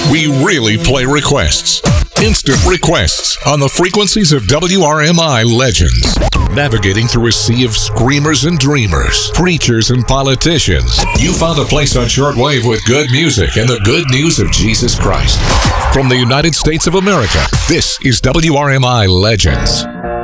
We really play requests. Instant requests on the frequencies of WRMI legends. Navigating through a sea of screamers and dreamers, preachers and politicians. You found a place on shortwave with good music and the good news of Jesus Christ. From the United States of America, this is WRMI Legends.